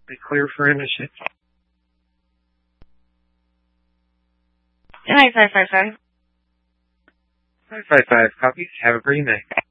Be clear for emission. 9555. 555 copies. Have a great night.